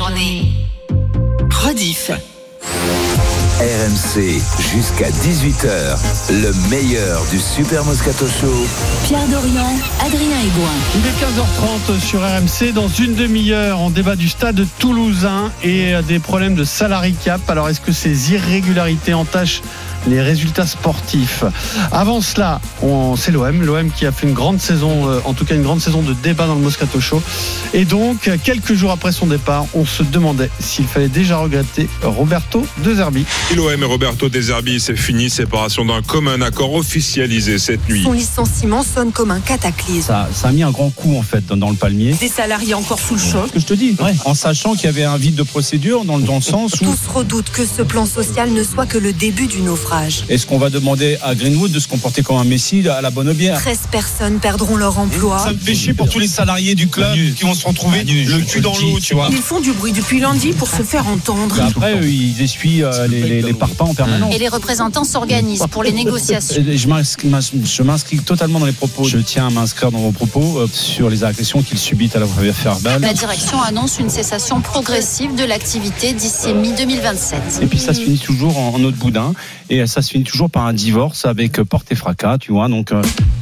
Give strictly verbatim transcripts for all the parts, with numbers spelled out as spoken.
journée. Rediff. R M C jusqu'à dix-huit heures, le meilleur du Super Moscato Show. Pierre Dorian, Adrien Aigouin. Il est quinze heures trente sur R M C. Dans une demi-heure, on débat du stade toulousain et des problèmes de salary cap. Alors, est-ce que ces irrégularités entachent les résultats sportifs? Avant cela, on, c'est l'O M. L'O M qui a fait une grande saison, euh, en tout cas une grande saison de débat dans le Moscato Show. Et donc, quelques jours après son départ, on se demandait s'il fallait déjà regretter Roberto De Zerbi. Et l'O M et Roberto De Zerbi, c'est fini. Séparation d'un commun accord officialisé cette nuit. Son licenciement sonne comme un cataclysme. Ça, ça a mis un grand coup en fait dans, dans le palmier. Des salariés encore sous le choc. Je te dis, ouais. En sachant qu'il y avait un vide de procédure dans, dans le sens où... Tous redoutent que ce plan social ne soit que le début du naufrage. Est-ce qu'on va demander à Greenwood de se comporter comme un Messi à la bonne bière? treize personnes perdront leur emploi. Ça me fait chier pour tous les salariés du club Manu. qui vont se retrouver Manu, le cul dans l'eau, tu vois. Ils font du bruit depuis lundi pour se faire entendre. Et après, eux, ils essuient euh, les, les, les parpaings en permanence. Et les représentants s'organisent pour les négociations. Je m'inscris, je m'inscris totalement dans les propos. Je tiens à m'inscrire dans vos propos euh, sur les agressions qu'il subit à la voie verbale. La direction annonce une cessation progressive de l'activité d'ici mi deux mille vingt-sept. Et puis ça se finit toujours en, en eau de boudin. Et ça se finit toujours par un divorce avec porte et fracas, tu vois. Donc, euh...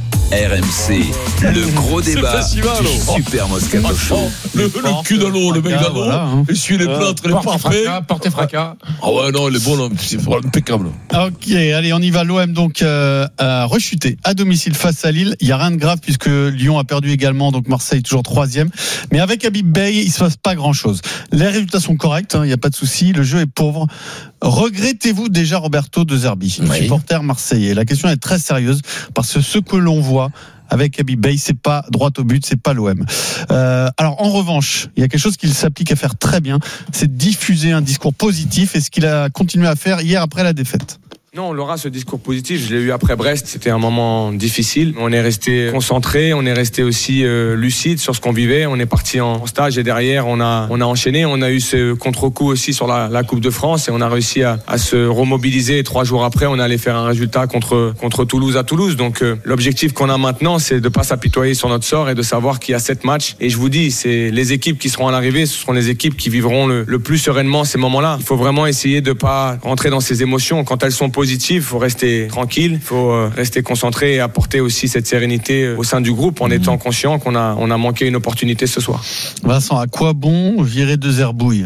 R M C, le gros débat festival, du oh. Super Moscato Show. Le, le cul dans l'eau, le mec dans l'eau, voilà, hein. essuie les plâtres, les parfaits. Porte et fracas. Ah ouais, non, il est bon, là, c'est impeccable. Ok, allez, on y va. L'O M donc euh, a rechuté à domicile face à Lille. Il n'y a rien de grave puisque Lyon a perdu également, donc Marseille toujours troisième. Mais avec Habib Beye, il ne se passe pas grand-chose. Les résultats sont corrects, il hein, n'y a pas de souci. Le jeu est pauvre. Regrettez-vous déjà Roberto De Zerbi, oui. supporter marseillais? La question est très sérieuse parce que ce que l'on voit avec Habib Beye, c'est pas droit au but, c'est pas l'O M. Euh, alors en revanche, il y a quelque chose qu'il s'applique à faire très bien, c'est diffuser un discours positif, et ce qu'il a continué à faire hier après la défaite. Non, on aura ce discours positif. Je l'ai eu après Brest. C'était un moment difficile. On est resté concentré. On est resté aussi euh, lucide sur ce qu'on vivait. On est parti en stage et derrière, on a on a enchaîné. On a eu ce contre-coup aussi sur la, la Coupe de France et on a réussi à, à se remobiliser. Et trois jours après, on allait faire un résultat contre contre Toulouse à Toulouse. Donc euh, l'objectif qu'on a maintenant, c'est de pas s'apitoyer sur notre sort et de savoir qu'il y a sept matchs. Et je vous dis, c'est les équipes qui seront à l'arrivée. Ce seront les équipes qui vivront le, le plus sereinement ces moments-là. Il faut vraiment essayer de pas rentrer dans ces émotions quand elles sont positives. Il faut rester tranquille, il faut rester concentré et apporter aussi cette sérénité au sein du groupe en mmh. étant conscient qu'on a, on a manqué une opportunité ce soir. Vincent, à quoi bon virer De Zerbi?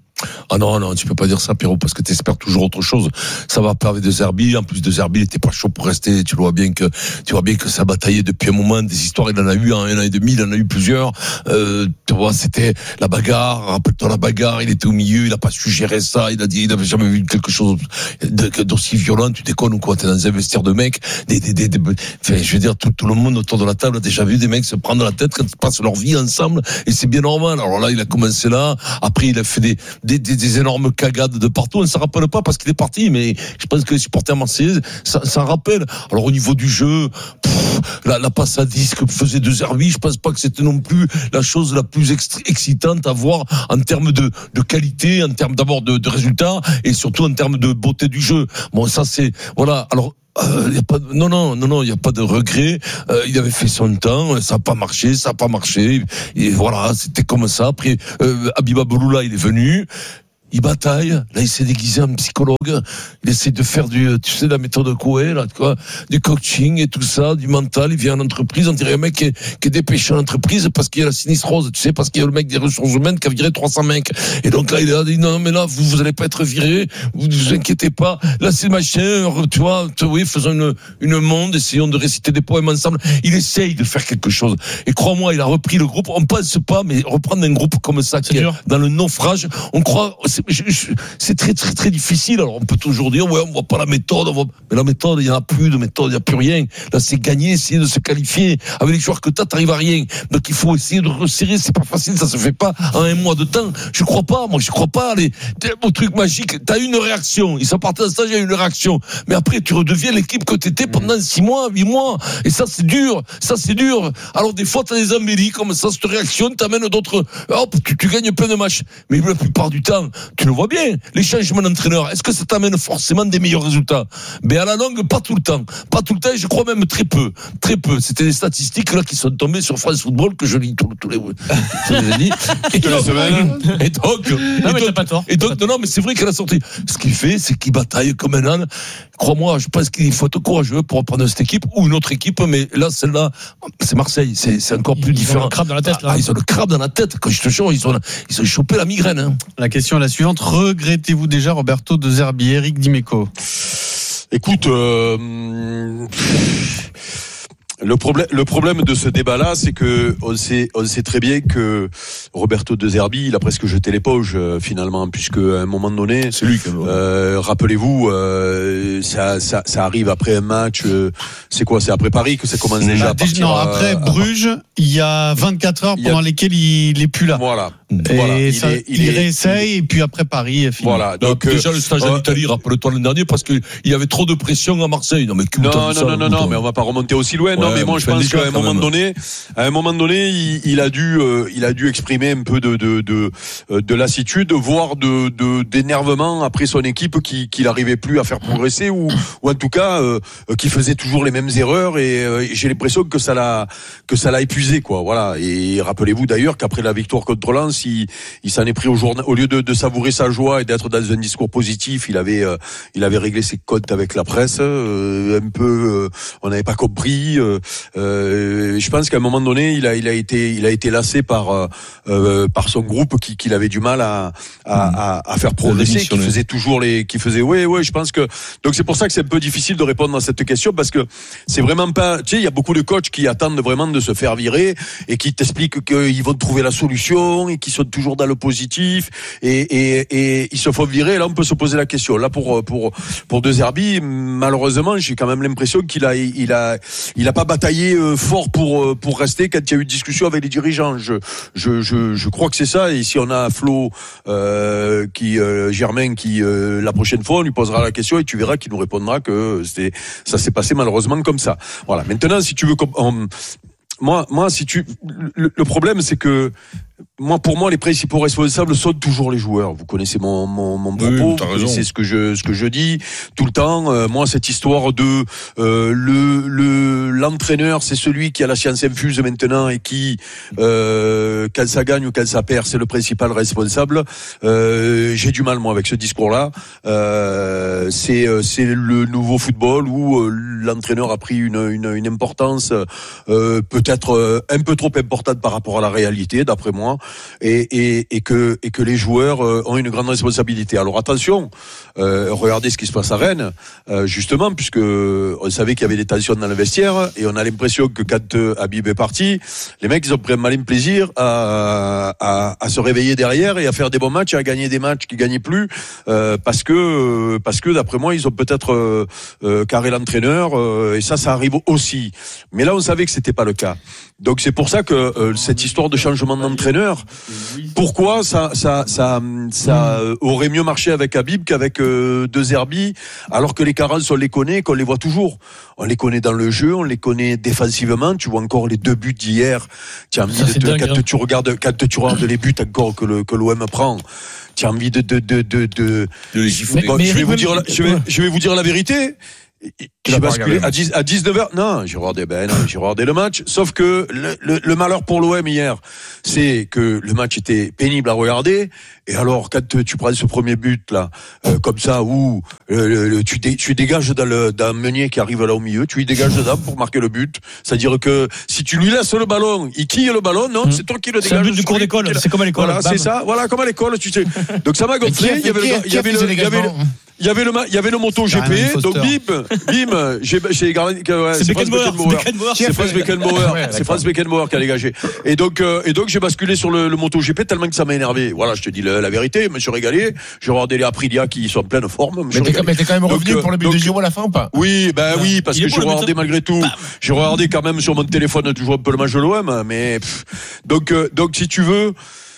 Ah non, non, tu peux pas dire ça, Pierrot, parce que tu espères toujours autre chose. Ça va pas avec De Zerbi. En plus, De Zerbi, il était pas chaud pour rester. Tu vois bien que, tu vois bien que ça bataillait depuis un moment. Des histoires, il en a eu en un an et demi, il en a eu plusieurs. Euh, tu vois, c'était la bagarre. Rappelle-toi la bagarre. Il était au milieu, il a pas su gérer ça. Il a dit, il avait jamais vu quelque chose de, d'aussi violent. Tu déconnes ou quoi? T'es dans un vestiaire de mecs. Des, des, des, des, enfin, je veux dire, tout, tout le monde autour de la table a déjà vu des mecs se prendre la tête quand ils passent leur vie ensemble. Et c'est bien normal. Alors là, il a commencé là. Après, il a fait des, des, des, des énormes cagades de partout. On ne s'en rappelle pas parce qu'il est parti, mais je pense que les supporters marseillais ça, ça rappelle. Alors au niveau du jeu, pff, la, la passe à disque que faisait De Zerbi, je pense pas que c'était non plus la chose la plus extra- excitante à voir en termes de, de qualité, en termes d'abord de, de résultats et surtout en termes de beauté du jeu. Bon, ça c'est voilà. Alors Euh, y a pas de, non non non non il y a pas de regret. Euh, il avait fait son temps, ça a pas marché, ça a pas marché et voilà, c'était comme ça. Après euh, Habiba Bouloula, il est venu. Il bataille, là il s'est déguisé en psychologue, il essaie de faire du, tu sais, la méthode Coué, là, quoi, du coaching et tout ça, du mental. Il vient en entreprise, on dirait un mec qui est, qui est dépêché en entreprise parce qu'il y a la sinistrose, tu sais, parce qu'il y a le mec des ressources humaines qui a viré trois cents mecs. Et donc là il a dit non mais là vous vous allez pas être viré, vous ne vous inquiétez pas. Là c'est machin, tu vois, oui, faisons une une monde, essayons de réciter des poèmes ensemble. Il essaye de faire quelque chose. Et crois-moi, il a repris le groupe. On pense pas, mais reprendre un groupe comme ça qui est dans le naufrage, on croit. C'est, c'est très très très difficile. Alors on peut toujours dire ouais on voit pas la méthode, on voit... mais la méthode il y en a plus de méthode, il y a plus rien. Là c'est gagner, essayer de se qualifier. Avec les joueurs que t'as, t'arrives à rien. Donc il faut essayer de resserrer. C'est pas facile, ça se fait pas en un mois de temps. Je crois pas, moi je crois pas. Les au truc magique, t'as une réaction. Ils sont partis en stage, il y a une réaction. Mais après tu redeviens l'équipe que t'étais pendant six mois, huit mois. Et ça c'est dur, ça c'est dur. Alors des fois t'as des embellis comme ça, cette réaction t'amène d'autres. Hop, tu, tu gagnes plein de matchs. Mais la plupart du temps, Tu le vois bien. Les changements d'entraîneur, est-ce que ça t'amène forcément des meilleurs résultats? Mais à la longue, pas tout le temps. Pas tout le temps, je crois même très peu. Très peu. C'était des statistiques là qui sont tombées sur France Football que je lis tous, tous les tous les et, donc, et donc, non, mais t'as pas tort. Et donc, non, non, mais c'est vrai qu'elle a sorti. Ce qu'il fait, c'est qu'il bataille comme un âne. Crois-moi, je pense qu'il faut être courageux pour reprendre cette équipe ou une autre équipe, mais là, celle-là, c'est Marseille. C'est, c'est encore plus ils différent. Ils ont le crabe dans la tête, là. Ah, ils ont le crabe dans la tête. Quand je te jure, ils ont, ils ont chopé la migraine. Hein. La question est la suivante. Regrettez-vous déjà Roberto De Zerbi? Eric Dimeco. Écoute, euh, le problème, le problème de ce débat-là, c'est que on sait, on sait très bien que Roberto De Zerbi, il a presque jeté l'éponge finalement, puisque à un moment donné, c'est lui. Euh, rappelez-vous, euh, ça, ça, ça arrive après un match. Euh, c'est quoi? C'est après Paris que ça commence déjà bah, à partir. Non, après à, Bruges, il y a vingt-quatre heures pendant a... lesquelles il est plus là. Voilà. Et voilà. ça, il, est, il, il réessaye, il... et puis après Paris, il finit. Voilà. Donc, donc déjà le stage euh, en Italie, rappelle-toi l'an dernier, parce qu'il y avait trop de pression à Marseille. Non, mais non, non, ça, non, non, non, mais on va pas remonter aussi loin. Ouais, non, mais moi je pense qu'à un moment même. donné, à un moment donné, il, il a dû, euh, il a dû exprimer un peu de de de, de lassitude, voire de, de d'énervement après son équipe qui qui n'arrivait plus à faire progresser ou ou en tout cas euh, qui faisait toujours les mêmes erreurs et, euh, et j'ai l'impression que ça l'a que ça l'a épuisé quoi. Voilà. Et rappelez-vous d'ailleurs qu'après la victoire contre Lens, il, il s'en est pris au journal. Au lieu de, de savourer sa joie et d'être dans un discours positif, il avait, euh, il avait réglé ses comptes avec la presse, euh, un peu, euh, on n'avait pas compris. Euh, euh, je pense qu'à un moment donné, il a, il a été, il a été lassé par, euh, par son groupe qui, qu'il avait du mal à, à, à, à faire progresser, qui faisait toujours les, qui faisait, ouais, ouais. Je pense que, donc c'est pour ça que c'est un peu difficile de répondre à cette question parce que c'est vraiment pas, tu sais, il y a beaucoup de coachs qui attendent vraiment de se faire virer et qui t'expliquent qu'ils vont trouver la solution et qui sont toujours dans le positif et, et, et ils se font virer. Là, on peut se poser la question. Là, pour pour pour De Zerbi, malheureusement, j'ai quand même l'impression qu'il a il a il a pas bataillé fort pour pour rester quand il y a eu discussion avec les dirigeants. Je je je, je crois que c'est ça. Et si on a Flo euh, qui euh, Germain qui euh, la prochaine fois on lui posera la question et tu verras qu'il nous répondra que c'était ça s'est passé malheureusement comme ça. Voilà. Maintenant, si tu veux, on, moi moi si tu le, le problème c'est que moi, pour moi, les principaux responsables sont toujours les joueurs. Vous connaissez mon mon, mon propos, oui, vous connaissez ce que je ce que je dis tout le temps. Euh, moi, cette histoire de euh, le le l'entraîneur, c'est celui qui a la science infuse maintenant et qui, euh, quand ça gagne ou quand ça perd, c'est le principal responsable. Euh, j'ai du mal moi avec ce discours-là. Euh, c'est c'est le nouveau football où euh, l'entraîneur a pris une une, une importance euh, peut-être euh, un peu trop importante par rapport à la réalité, d'après moi. Et, et, et que et que les joueurs euh, ont une grande responsabilité. Alors attention, euh, regardez ce qui se passe à Rennes, euh, justement, puisque on savait qu'il y avait des tensions dans le vestiaire et on a l'impression que quand euh, Habib est parti, les mecs ils ont pris un malin plaisir à, à, à se réveiller derrière et à faire des bons matchs et à gagner des matchs qui gagnaient plus euh, parce que parce que d'après moi ils ont peut-être euh, euh, carré l'entraîneur euh, et ça ça arrive aussi. Mais là on savait que c'était pas le cas. Donc c'est pour ça que euh, cette histoire de changement d'entraîneur, pourquoi ça ça ça ça aurait mieux marché avec Habib qu'avec euh, De Zerbi, alors que les carences on les connaît, qu'on les voit toujours. On les connaît dans le jeu, on les connaît défensivement. Tu vois encore les deux buts d'hier. Tu as envie de te, dingue, quand hein. tu regardes quand tu regardes les buts encore que le que l'O M prend. Tu as envie de de de de de, de les gifler. Bon, je vais vous dire la, je vais je vais vous dire la vérité. J'ai basculé à, dix, à dix-neuf heures. Non, j'ai regardé, ben non, j'ai regardé le match. Sauf que le, le, le malheur pour l'O M hier, c'est que le match était pénible à regarder. Et alors, quand tu prends ce premier but là, euh, comme ça, où euh, tu, dé, tu dégages dans le dans Meunier qui arrive là au milieu, tu lui dégages dedans pour marquer le but. C'est-à-dire que si tu lui laisses le ballon, il quille le ballon, non, mmh. c'est toi qui le dégages. C'est un but du cours d'école. C'est comme à l'école. Voilà, c'est ça. Voilà, comme à l'école. Tu sais. Donc ça m'a gonflé. Il y avait le, il y avait le, il y avait le, il y avait le, il y avait le moto G P. Donc bim, bim, j'ai, j'ai gardé. Ouais, c'est Beckenbauer. C'est Franz Beckenbauer. C'est Franz Beckenbauer qui a dégagé. Et donc, euh, et donc j'ai basculé sur le, le moto G P tellement que ça m'a énervé. Voilà, je te dis la, la vérité. Je me suis régalé. J'ai regardé les Aprilia qui sont en pleine forme. Mais t'es, mais t'es quand même revenu donc, pour le but donc, de Giroud à la fin ou pas? Oui, ben bah, oui, parce que j'ai regardé malgré tout. J'ai regardé quand même sur mon téléphone toujours un peu le match de l'O M. Mais pff, donc, euh, donc si tu veux.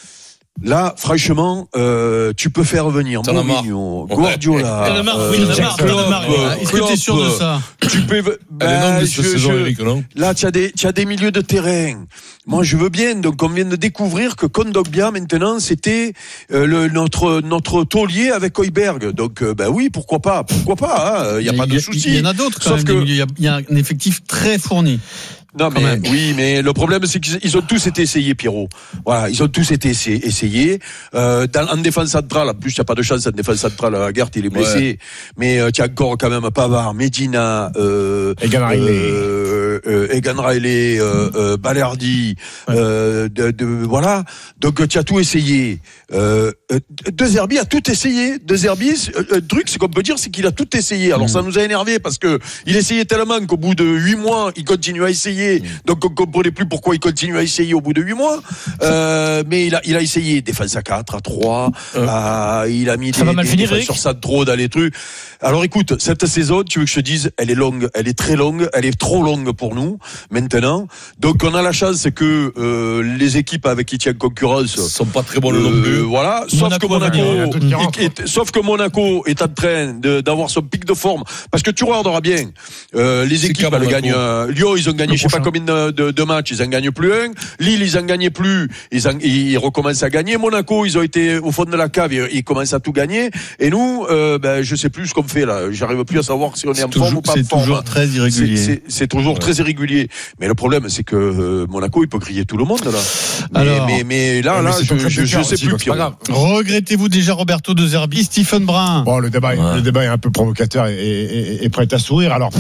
Là, franchement, euh, tu peux faire venir Mourinho, Guardiola. T'en as marre, oui, t'en as marre, t'en as marre. Est-ce que t'es sûr de ça? Tu peux, ben, je, saison, je, Eric, non là, tu as des, tu as des milieux de terrain. Moi, je veux bien. Donc, on vient de découvrir que Kondogbia, maintenant, c'était euh, le, notre, notre taulier avec Højbjerg. Donc, euh, ben oui, pourquoi pas, pourquoi pas, il hein, y a pas de souci. Il y en a d'autres, quand Sauf même, que, il y a, il y a un effectif très fourni. Non mais oui, mais le problème c'est qu'ils ont tous été essayés, Pierrot. Voilà, ils ont tous été essayés. Euh, dans, en défense centrale, en plus, il n'y a pas de chance en défense centrale. Aguerd, il est blessé, ouais. mais euh, tu as encore quand même Pavard, Medina, euh, Egan Riley, euh, euh, Egan Riley, euh, euh, Balerdi, ouais. euh, de, de, voilà. Donc tu as tout essayé. Euh, De Zerbi a tout essayé. De Zerbi, le truc, c'est qu'on peut dire, c'est qu'il a tout essayé. Alors mmh. ça nous a énervé parce que il essayait tellement qu'au bout de huit mois, il continue à essayer. Donc on ne comprenait plus pourquoi il continue à essayer au bout de huit mois. Euh, mais il a, il a essayé défense à quatre, à trois. Euh, à, il a mis ça des, des défenses sur ça trop dans les trucs. Alors écoute, cette saison, tu veux que je te dise, elle est longue, elle est très longue, elle est trop longue pour nous maintenant. Donc on a la chance que euh, les équipes avec qui tient concurrence sont pas très bonnes euh, non plus. Voilà, sauf Monaco, que Monaco, est, est, sauf que Monaco est en train de, d'avoir son pic de forme. Parce que tu regarderas bien, euh, les équipes elles gagnent. Euh, Lyon, ils ont gagné, je sais pas combien de, de, de matchs, ils en gagnent plus un. Lille, ils en gagnent plus, ils, en, ils recommencent à gagner. Monaco, ils ont été au fond de la cave, ils, ils commencent à tout gagner. Et nous, euh, ben je sais plus ce qu'on fait là. J'arrive plus à savoir si on est, est en toujours, forme ou pas en forme. C'est toujours très irrégulier. C'est, c'est, c'est toujours ouais. très irrégulier. Mais le problème, c'est que euh, Monaco, il peut griller tout le monde là. Mais, Alors, mais, mais là, là, je, je, je sais aussi, plus. Pierre. Regrettez-vous déjà Roberto De Zerbi, Stephen Brun? Bon, le débat, ouais. le débat est un peu provocateur et, et, et, et prêt à sourire. Alors,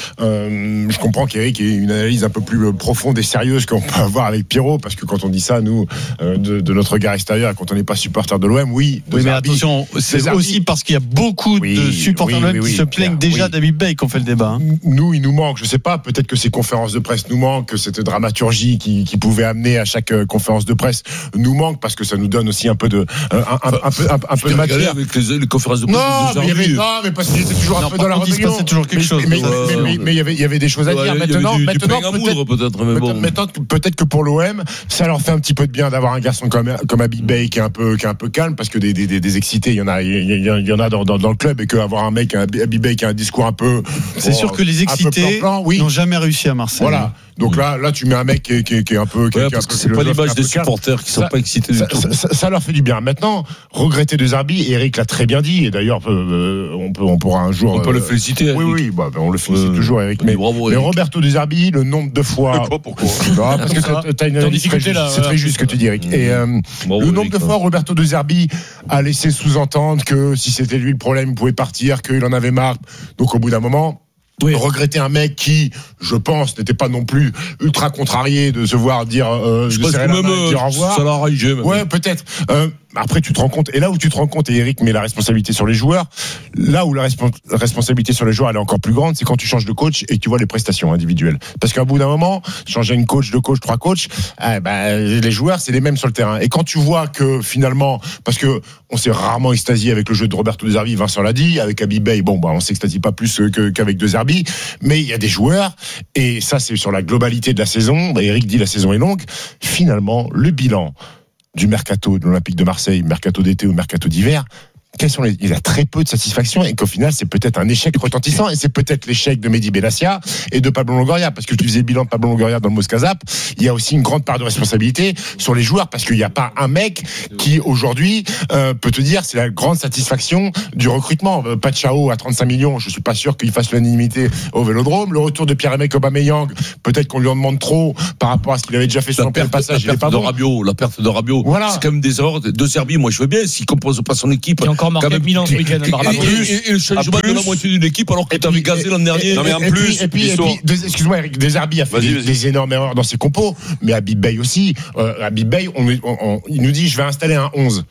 euh, je comprends qu'Eric ait une analyse un peu plus profonde et sérieuse qu'on peut avoir avec Pierrot, parce que quand on dit ça, nous, euh, de, de notre regard extérieur, quand on n'est pas supporter de l'O M, oui. Oui, mais Zerbi, attention, c'est Zerbi, aussi parce qu'il y a beaucoup oui, de supporters oui, de l'O M oui, qui oui, se plaignent Pierre, déjà oui. d'Habib Beye qu'on fait le débat. Hein. Nous, il nous manque, je sais pas, peut-être que ces conférences de presse nous manquent, que cette dramaturgie qui, qui pouvait amener à chaque euh, conférence de presse nous manque, parce que ça nous donne aussi un peu de, euh, un, un, un peu, un, un peu de matière. Avec les, les conférences de presse. Non, mais il y avait, non, mais parce qu'il était toujours non, un peu dans la rébellion. C'est toujours quelque mais, chose. Mais, mais, mais, mais, mais il y avait, il y avait des choses à dire. Maintenant, du, maintenant, du peut-être, peut-être, mais bon. maintenant, peut-être que pour l'O M, ça leur fait un petit peu de bien d'avoir un garçon comme, comme Habib Beye qui est un peu, qui est un peu calme, parce que des, des, des, des excités, il y en a, il y, il y en a dans, dans, dans le club, et qu'avoir un mec, un Habib Beye qui a un discours un peu. C'est bon, sûr que les excités plan -plan, oui. n'ont jamais réussi à Marseille. Voilà. Donc là, là, tu mets un mec qui est, qui est, qui est un peu. Qui ouais, est parce un que c'est pas l'image des supporters qui sont ça, pas excités ça, du tout. Ça, ça, ça leur fait du bien. Maintenant, regretter De Zerbi, Eric l'a très bien dit, et d'ailleurs, euh, on peut, on pourra un jour. On peut euh, le féliciter. Oui, oui, bah, on le félicite euh, toujours, Eric. Mais, bravo, mais Roberto De Zerbi, le nombre de fois. Pourquoi, pourquoi non, parce que t'as, t'as une analyse difficulté là. C'est très juste ce que tu dis, Eric. Et euh, le nombre de fois, Roberto De Zerbi a laissé sous-entendre que si c'était lui le problème, il pouvait partir, qu'il en avait marre. Donc, au bout d'un moment. Oui. Regretter un mec qui, je pense, n'était pas non plus ultra contrarié de se voir dire euh, je, je pense que même main, dire au revoir. Ça l'a arrangé. Ouais, peut-être. Euh, après, tu te rends compte, et là où tu te rends compte, et Eric met la responsabilité sur les joueurs, là où la resp- responsabilité sur les joueurs elle est encore plus grande, c'est quand tu changes de coach et que tu vois les prestations individuelles. Parce qu'à bout d'un moment, changer une coach, deux coachs, trois coachs, eh ben, les joueurs c'est les mêmes sur le terrain. Et quand tu vois que finalement, parce que on s'est rarement extasié avec le jeu de Roberto De Zerbi, Vincent l'a dit, avec Habib Beye, bon, bah, on s'extasie pas plus que, qu'avec De Zerbi, mais il y a des joueurs, et ça c'est sur la globalité de la saison, Eric dit la saison est longue, finalement, le bilan du mercato de l'Olympique de Marseille, mercato d'été ou mercato d'hiver, quels sont les... il y a très peu de satisfaction, et qu'au final c'est peut-être un échec retentissant, et c'est peut-être l'échec de Mehdi Benassia et de Pablo Longoria, parce que tu faisais le bilan de Pablo Longoria dans le Moscazap, il y a aussi une grande part de responsabilité sur les joueurs, parce qu'il n'y a pas un mec qui aujourd'hui euh, peut te dire c'est la grande satisfaction du recrutement. euh, Pachao à trente-cinq millions, je suis pas sûr qu'il fasse l'unanimité au Vélodrome. Le retour de Pierre-Emerick Aubameyang, peut-être qu'on lui en demande trop par rapport à ce qu'il avait déjà fait sur le passage, la perte de Rabiot, la perte de Rabiot, voilà. C'est quand même des erreurs de Zerbi. Moi je veux bien s'il compose pas son équipe. Encore marqué Milan ce week-end. Et, et, et le changement de la moitié d'une équipe alors que tu avais gazé l'an dernier. Non mais en et plus, et puis, et puis, et puis excuse-moi Eric, De Zerbi a fait vas-y, des, vas-y. des énormes erreurs dans ses compos, mais Habib Beye aussi. Euh, Habib Beye, on, on, on, il nous dit je vais installer un onze.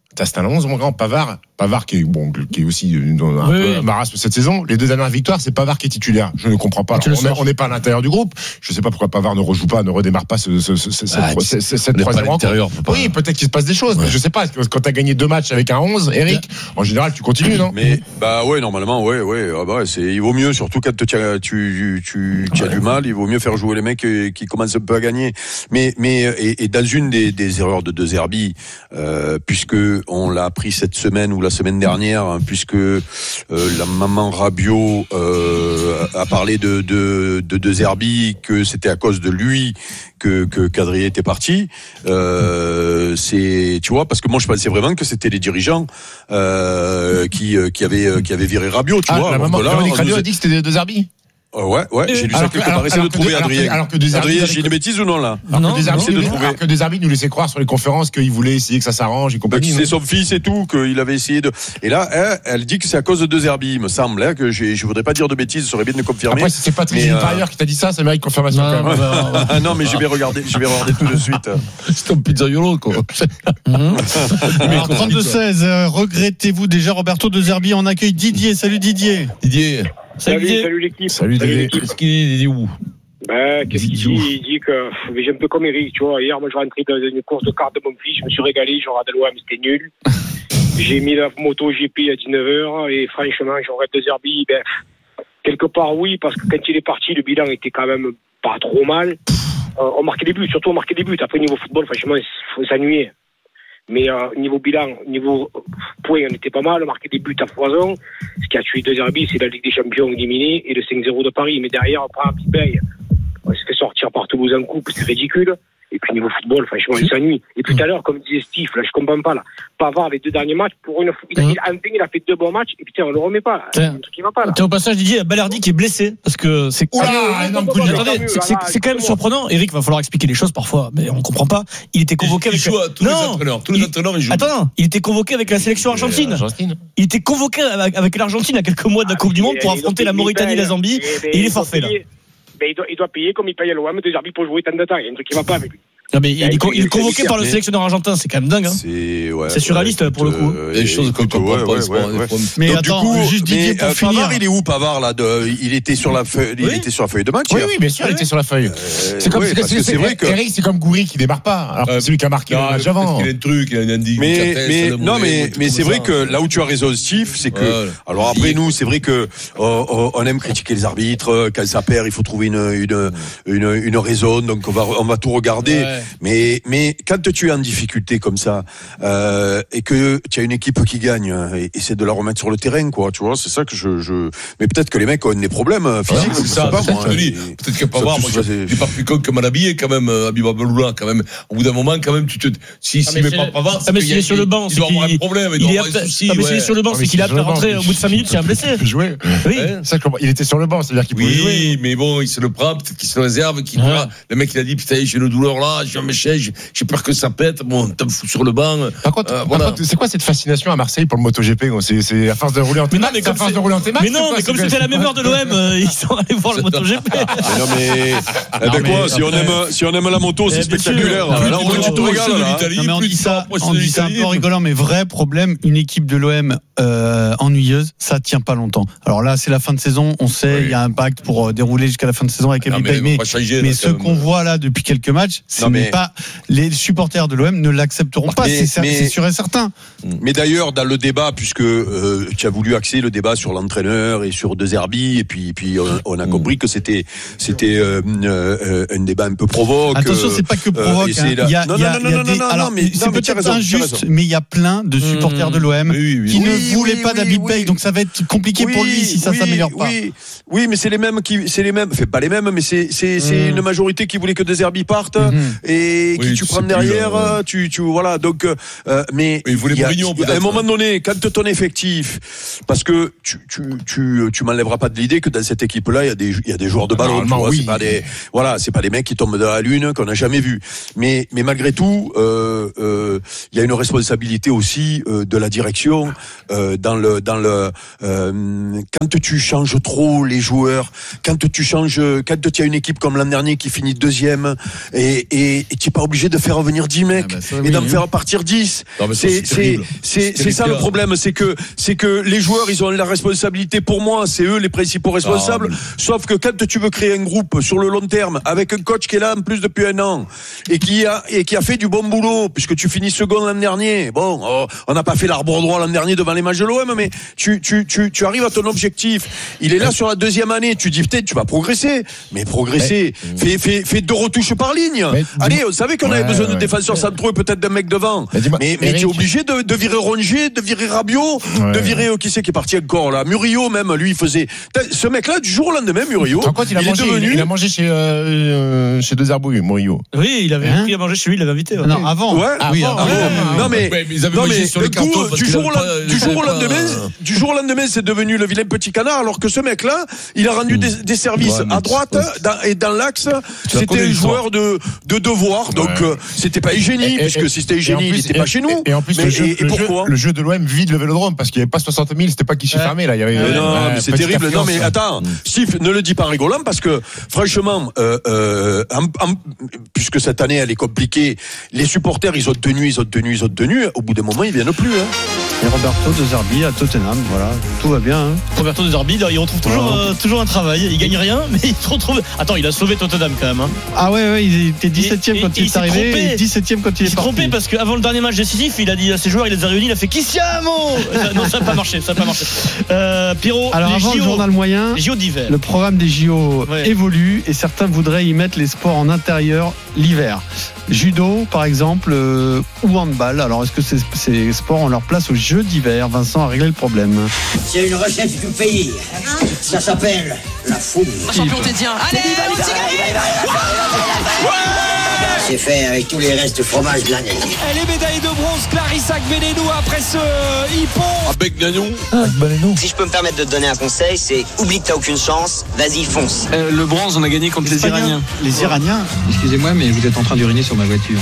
T'as un onze, mon grand. Pavard, Pavard qui est, bon, qui est aussi dans un oui, peu oui. marasme cette saison. Les deux dernières victoires, c'est Pavard qui est titulaire. Je ne comprends pas. Alors, on n'est pas à l'intérieur du groupe. Je ne sais pas pourquoi Pavard ne rejoue pas, ne redémarre pas ce, ce, ce, cette, ah, cette, cette, cette troisième rencontre. Oui, peut-être qu'il se passe des choses. Ouais. Mais je ne sais pas. Quand tu as gagné deux matchs avec un onze, Eric, en général, tu continues, non? Mais, bah ouais, normalement, ouais, ouais. Ah bah, c'est, il vaut mieux, surtout quand tu, tu, tu, tu, tu as ouais. du mal, il vaut mieux faire jouer les mecs qui commencent un peu à gagner. Mais, mais, et, et dans une des, des erreurs de De Zerbi, euh, puisque on l'a appris cette semaine ou la semaine dernière, hein, puisque euh, la maman Rabiot euh, a parlé de de de, de Zerbi, que c'était à cause de lui que que qu'Adrien était parti. Euh, c'est, tu vois, parce que moi je pensais vraiment que c'était les dirigeants euh, qui qui avaient qui avaient viré Rabiot, tu ah, vois. La maman Rabiot a dit que c'était de Zerbi. Euh, ouais, ouais, j'ai lu ça quelque part. Essayez de trouver Adrien. Alors que des Adrien, j'ai une bêtise ou non là? Alors que des arbitres, de alors que des arbitres nous laissaient croire sur les conférences qu'il voulait essayer que ça s'arrange et compagnie. C'est son fils et tout, qu'il avait essayé de. Et là, elle, elle dit que c'est à cause de De Zerbi, il me semble, hein, que je voudrais pas dire de bêtises, ça serait bien de me confirmer. Après, si c'est Patrick Gilles-Parieur euh... qui t'a dit ça, ça mérite confirmation non, quand même. Non, ah non, mais je vais regarder, je vais regarder tout de suite. C'est un pizzaiolo, quoi. Alors, trente-deux seize, euh, regrettez-vous déjà Roberto De Zerbi? On accueille Didier. Salut Didier. Didier. Salut, salut, salut l'équipe. Salut Didier. Qu'est-ce qu'il dit où? Ben, qu'est-ce qu'il dit? Il dit que j'ai un peu comme Eric, tu vois. Hier, moi, je rentrais dans une course de cartes de mon fils, je me suis régalé, j'ai regardé l'O M, c'était nul. J'ai mis la moto G P à dix-neuf heures et franchement, j'aurais De Zerbi, ben, quelque part oui, parce que quand il est parti, le bilan était quand même pas trop mal. Euh, on marquait des buts, surtout on marquait des buts. Après, niveau football, franchement, il faut s'ennuyer. Mais euh, niveau bilan, niveau points, on était pas mal, on marquait des buts à foison. Ce qui a tué De Zerbi, c'est la Ligue des Champions éliminée et le cinq zéro de Paris. Mais derrière, on prend un petit paye. On se fait sortir par Toulouse en coupe, c'est ridicule. Et puis niveau football, franchement, il s'ennuie. Et puis tout à l'heure, comme disait Steve, là, je comprends pas là. Pavard, les deux derniers matchs, pour une fois, il a, il, enfin, il a fait deux bons matchs, et putain, on le remet pas. Là. Un truc qui va pas là. T'es au passage, Didier, Balerdi qui est blessé, parce que c'est. Oula, ah, non, attendez, attendez, c'est, c'est, c'est quand même surprenant. Eric, va falloir expliquer les choses parfois, mais on comprend pas. Il était convoqué il, avec. Il joue à tous non, les entraîneurs. Tous les entraîneurs, ils jouent. Attends, il était convoqué avec la sélection argentine. Il était convoqué avec l'Argentine à quelques mois de la Coupe du Monde pour affronter la Mauritanie et la Zambie, et il est forfait là. Mais il doit, il doit payer comme il paye à l'O M des arbitres pour jouer tant de temps. Il y a un truc qui va pas avec lui. Non mais il, il, il est convoqué par le sélectionneur argentin, c'est quand même dingue. Hein. C'est, ouais, c'est surréaliste ouais, pour le coup. Il y a des choses qu'on comprend pas. Ouais, ouais, ouais. Mais donc, attends, du coup, juste Didier pour euh, finir. Pavard, il est où Pavard là de, il était sur la feuille, il oui. était sur la feuille de match. Oui, oui, bien sûr, il était sur la feuille. Euh, c'est comme ouais, c'est, parce c'est, que c'est, c'est vrai que Eric, c'est comme Goury qui démarre pas. Alors que c'est lui qui a marqué le match avant. Il a un truc, il a un indice. Mais mais non, mais mais c'est vrai que là où tu as raison, Steve, c'est que alors après nous, c'est vrai que on aime critiquer les arbitres quand ça perd, il faut trouver une une une une raison. Donc on va on va tout regarder. Mais mais Mais quand tu es en difficulté comme ça euh, et que tu as une équipe qui gagne, et, et c'est de la remettre sur le terrain, quoi. Tu vois, c'est ça que je. je... Mais peut-être que les mecs ont des problèmes physiques. Ouais, c'est ça. Pas, moi, et, peut-être que Pavard, moi, il est pas plus con que mal habillé quand même, Habib Beloula, quand même. Au bout d'un moment, quand même, tu te. Si s'il met pas Pavard, ah mais s'il est sur le banc, il doit avoir un problème. Il doit avoir des soucis. Mais s'il est sur le banc, c'est qu'il a pu rentrer au bout de cinq minutes, il a blessé. Il peut jouer. Oui. Il était sur le banc, c'est-à-dire qu'il pouvait jouer. Oui, mais bon, il se le prend, peut-être qu'il se réserve, qu'il le mec il a dit putain j'ai une douleur là, j'ai un méchant, j'ai peur que ça pète, bon, t'as me fous sur le banc. Par contre, euh, voilà. Par contre, c'est quoi cette fascination à Marseille pour le MotoGP? C'est, c'est à force de rouler en T-Max. Mais, mais, de rouler en T-Max, mais non, mais comme c'était la même heure de l'O M, euh, ils sont allés voir le MotoGP. Non mais, eh ben quoi, si on aime, si on aime la moto, c'est spectaculaire. Là, on tu te régales là. Non mais on dit ça, on dit ça un peu rigolant, mais vrai problème, une équipe de l'O M euh, ennuyeuse, ça tient pas longtemps. Alors là, c'est la fin de saison, on sait, il y a un pacte pour dérouler jusqu'à la fin de saison avec Habib Beye, mais, mais ce qu'on voit là depuis quelques matchs, ce non, mais... n'est pas les supporters de l'O M ne l'accepteront pas, mais, c'est, mais, c'est sûr et certain. Mais d'ailleurs, dans le débat, puisque euh, tu as voulu axer le débat sur l'entraîneur et sur De Zerbi, et puis, puis on, on a compris que c'était, c'était euh, euh, un débat un peu provoque. Attention, c'est pas que provoque. Euh, hein. la... Il y a, non, il y a, non, non, il y a non, des... non, Alors, non, mais c'est non, mais peut-être raison, injuste, mais il y a plein de supporters mmh. de l'O M oui, oui, qui oui, ne oui, voulaient oui, pas oui, d'Habib Beye, oui. donc ça va être compliqué oui, pour lui si ça oui, s'améliore pas. Oui, oui, mais c'est les mêmes qui, c'est les mêmes, enfin pas les mêmes, mais c'est c'est, c'est mmh. une majorité qui voulait que De Zerbi parte mmh. et oui, qui tu prends derrière, plus, euh, tu tu voilà donc euh, mais il voulait Mourinho à un moment donné quand ton effectif, parce que tu tu tu tu m'enlèveras pas de l'idée que dans cette équipe là il y a des il y a des joueurs de ballon, tu vois, oui. c'est pas des voilà c'est pas des mecs qui tombent de la lune qu'on n'a jamais vu, mais mais malgré tout euh, euh, il y a une responsabilité aussi euh, de la direction euh, dans le dans le euh, quand tu changes trop les joueurs, quand tu changes quand tu as une équipe comme l'an dernier qui finit deuxième et et et, et tu n'es pas obligé de faire revenir dix mecs ah bah ça, et oui, d'en oui. faire partir dix. Non, c'est, ça, c'est, c'est, c'est, c'est ça le problème, c'est que, c'est que les joueurs, ils ont la responsabilité pour moi, c'est eux les principaux responsables. Ah, mais... Sauf que quand tu veux créer un groupe sur le long terme, avec un coach qui est là en plus depuis un an, et qui a, et qui a fait du bon boulot, puisque tu finis second l'an dernier. Bon, oh, on n'a pas fait l'arbre droit l'an dernier devant les matchs de l'O M, mais tu, tu, tu, tu arrives à ton objectif. Il est là sur la deuxième année, tu dis peut-être tu vas progresser, mais progresser, mais... fais, fais, fais deux retouches par ligne. Mais... Allez, on savait qu'on ouais, avait besoin ouais, de défenseurs ouais. centraux et peut-être d'un mec devant. Mais, mais, mais tu es obligé de, de virer Rongier, de virer Rabiot, ouais. de virer, qui c'est qui est parti encore là? Murillo même, lui, il faisait. Ce mec-là, du jour au lendemain, Murillo. Quand il, a il mangé, est devenu. Il a mangé chez, euh, chez Dezarbouille, Murillo. Oui, il avait hein? pris à manger chez lui, il l'avait invité. Ouais. Non, avant. Ouais, ah, oui, avant. avant. Ah, non, mais, ouais, mais ils avaient non, mangé mais sur le coup, du jour au pas, du jour au lendemain, du jour au lendemain, c'est devenu le vilain petit canard, alors que ce mec-là, il a rendu mmh. des, des services ouais, à droite dans, et dans l'axe. C'était un joueur de, de devoir, donc ouais. euh, c'était pas Eugénie, et, puisque et, si c'était Eugénie, il n'était pas chez nous. Et en plus, mais, le, jeu, et, et pourquoi le jeu de l'O M vide le Vélodrome, parce qu'il n'y avait pas soixante mille, c'était pas qui s'y fermait là. Il y avait, mais non, euh, mais c'est terrible. Non, mais attends, Steve, ne le dis pas en rigolant, parce que franchement, euh, euh, en, en, puisque cette année elle est compliquée, les supporters ils ont tenu, ils ont tenu, ils ont tenu. Au bout d'un moment, ils viennent plus. Hein. Et Roberto De Zerbi à Tottenham, voilà, tout va bien. Hein. Roberto De Zerbi, il retrouve toujours, euh, toujours un travail. Il gagne rien, mais il se retrouve. Attends, il a sauvé Tottenham quand même. Hein. Ah ouais, ouais, il était dix-septième et, quand et, il est arrivé, et dix-septième quand il, il est parti. Il s'est trompé parce qu'avant le dernier match décisif, il a dit à ses joueurs, il les a réunis, il a fait Kissiamo. Non, ça n'a pas marché, ça n'a pas marché. Euh, Pierrot, alors avant J O, le journal moyen, les J O d'hiver. Le programme des J O ouais. évolue et certains voudraient y mettre les sports en intérieur l'hiver. Judo, par exemple, euh, ou handball. Alors, est-ce que ces, ces sports ont leur place aux Jeux d'hiver? Vincent a réglé le problème. C'est une recette du pays. Hein? Ça s'appelle la fouille. Champion tétien. Allez, on s'y gagne. C'est fait avec tous les restes de fromage de l'année. Elle est médaillée de bronze, Clarisse Agbenenou, après ce hippon. Avec Gagnon. Si je peux me permettre de te donner un conseil, c'est oublie que t'as aucune chance, vas-y, fonce. Euh, le bronze, on a gagné contre les, les Iraniens. Les Iraniens. Excusez-moi, mais vous êtes en train d'uriner sur ma voiture.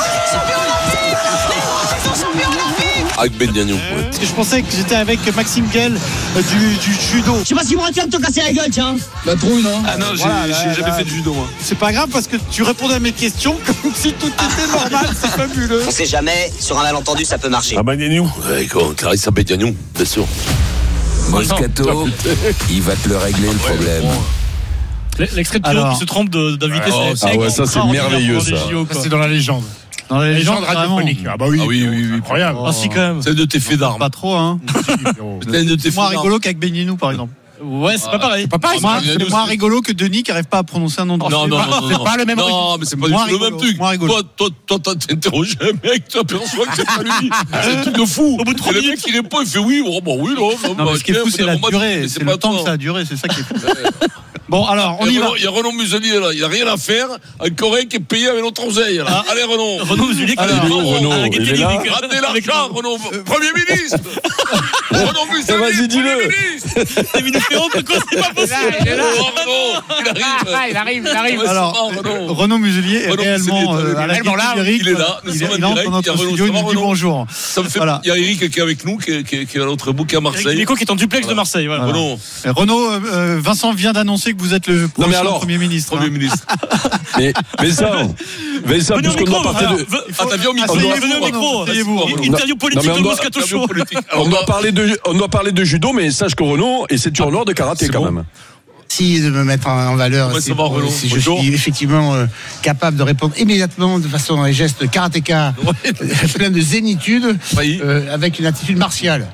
Avec Ben Gagnon. Ouais. Parce que je pensais que j'étais avec Maxime Guel euh, du, du judo. Je sais pas si moi tu vas me te casser la gueule, tiens. La trouille, non? Ah non, j'ai, voilà, j'ai là, jamais là, fait de judo, moi. C'est pas grave parce que tu répondais à mes questions comme si tout était normal, c'est fabuleux. On sait jamais, sur un malentendu, ça peut marcher. Ah ben Gagnon. Ouais, quoi, Clarisse Ben Gagnon, bien sûr. Moscato, il va te le régler le problème. L'extrait de Pierrot qui se trompe d'inviter. Ah, oh, ah ouais, ça c'est merveilleux ça. Ça c'est dans la légende. Dans la légende radiophonique. Ah bah oui, ah oui, oui, oui, incroyable. Ah si quand même. C'est de tes faits d'armes. Pas trop, hein. C'est de tes moins rigolo qu'avec Benignou, par exemple. Ouais, c'est pas pareil. C'est pas pareil. Moi, c'est moins rigolo que Denis qui arrive pas à prononcer un nom de Non, non, non, c'est pas le même. Non, mais c'est pas du tout le même truc. Toi, toi, toi, t'as interrogé un mec, tu aperçois que c'est pas lui. C'est un truc de fou. Au bout de trois minutes, le mec qui répond, il fait oui, bon, oui, non. Non, mais ce qui est fou, c'est la durée. C'est le temps que ça a duré, c'est ça qui est fou. Bon, alors, on y va. Il y a Renaud Muselier là, il a rien à faire. Un Coréen qui est payé avec notre oseille là. Allez, Renaud. Renaud Muselier, alors, Renaud, il est là. Ramenez l'argent, Renaud. Premier ministre. Renaud Muselier. Vas-y, dis-le. T'es venu faire honte, quoi, c'est pas possible. Il est là. Il arrive. Il arrive, il arrive. Alors, Renaud Muselier est réellement là. Il est là. Nous sommes en direct. Il y a Renaud. Il nous dit bonjour. Il y a Eric qui est avec nous, qui est à l'autre bout, qui est à Marseille. Eric Nico qui est en duplex de Marseille. Renaud. Renaud, Vincent vient d'annoncer que vous êtes le prochain alors, Premier ministre. Premier hein. ministre. Mais, mais ça, mais ça, puisqu'on doit partir de. Ah, t'as bien au micro. Venez au micro. Interview politique de Moscato Show. On doit parler de, on doit parler de judo, mais sache que Renaud est ceinture noire de karaté quand même. Si de me mettre en valeur, si, va, si je suis effectivement euh, capable de répondre immédiatement de façon dans les gestes karatéka, plein de zénitude, euh, avec une attitude martiale.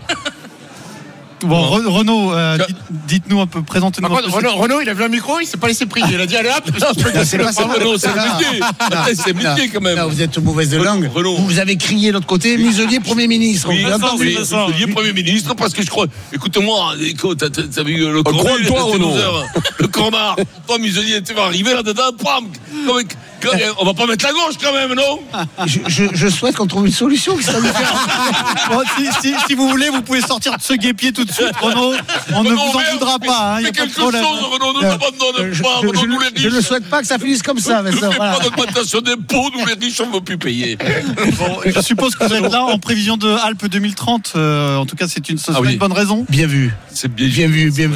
Bon, Renaud, euh, dites, dites-nous un peu, présentez-nous. Par contre, Renaud, Renaud, il a vu un micro, il s'est pas laissé prier. Il a dit allez hop. C'est pas ça, Renaud, c'est métier. C'est métier quand même. Non, vous êtes mauvaise de langue. Renaud. Vous avez crié de l'autre côté, Muselier Premier ministre. Oui, Muselier Premier ministre, parce que je crois. Écoute-moi, écoute, t'as vu le corner, toi, Renaud. Le corner. Toi, Muselier, tu vas arriver là-dedans, pam. On va pas mettre la gauche quand même, non? je, je, je souhaite qu'on trouve une solution qui sera différente. Bon, si, si, si vous voulez, vous pouvez sortir de ce guépier tout de suite, Renaud. On Renaud, ne vous en voudra pas. Hein, mais quelque chose, Renaud, ne t'abandonne pas. Je, je, nous les riches. Je ne souhaite pas que ça finisse comme ça. Ne fais pas d'augmentation d'impôts, nous les riches, on ne veut plus payer. Bon, je suppose que vous êtes là en prévision de Alpes deux mille trente. Euh, en tout cas, c'est une, ah oui. une bonne raison. Bien vu. C'est bien, bien vu, bien vu.